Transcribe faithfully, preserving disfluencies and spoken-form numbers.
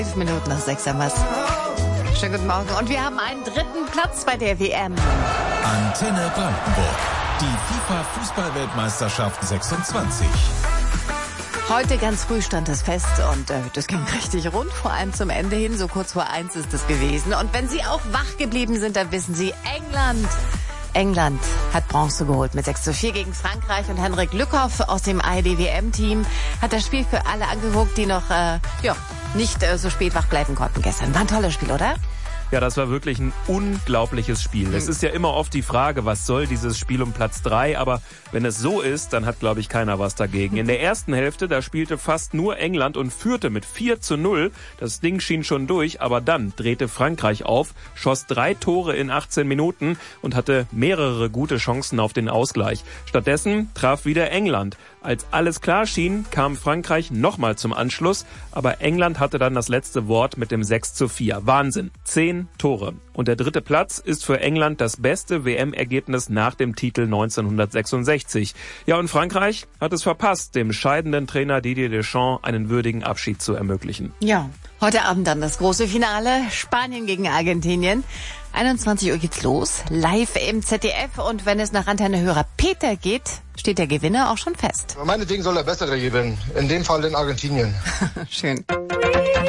Elf Minuten nach sechs haben wir's. Schönen guten Morgen. Und wir haben einen dritten Platz bei der W M. Antenne Brandenburg. Die FIFA-Fußball-Weltmeisterschaft sechsundzwanzig. Heute ganz früh stand es fest und äh, das ging richtig rund, vor allem zum Ende hin. So kurz vor eins ist es gewesen. Und wenn Sie auch wach geblieben sind, dann wissen Sie, England... England hat Bronze geholt mit sechs zu vier gegen Frankreich und Henrik Lückhoff aus dem A R D W M-Team hat das Spiel für alle angeguckt, die noch äh, ja, nicht äh, so spät wach bleiben konnten gestern. War ein tolles Spiel, oder? Ja, das war wirklich ein unglaubliches Spiel. Es ist ja immer oft die Frage, was soll dieses Spiel um Platz drei? Aber wenn es so ist, dann hat, glaube ich, keiner was dagegen. In der ersten Hälfte, da spielte fast nur England und führte mit vier zu null. Das Ding schien schon durch, aber dann drehte Frankreich auf, schoss drei Tore in achtzehn Minuten und hatte mehrere gute Chancen auf den Ausgleich. Stattdessen traf wieder England. Als alles klar schien, kam Frankreich nochmal zum Anschluss, aber England hatte dann das letzte Wort mit dem sechs zu vier. Wahnsinn. Zehn Tore. Und der dritte Platz ist für England das beste W M-Ergebnis nach dem Titel neunzehnhundertsechsundsechzig. Ja, und Frankreich hat es verpasst, dem scheidenden Trainer Didier Deschamps einen würdigen Abschied zu ermöglichen. Ja, heute Abend dann das große Finale, Spanien gegen Argentinien. einundzwanzig Uhr geht's los, live im Z D F. Und wenn es nach Antenne-Hörer Peter geht, steht der Gewinner auch schon fest. Meinetwegen soll der Bessere gewinnen, in dem Fall in Argentinien. Schön.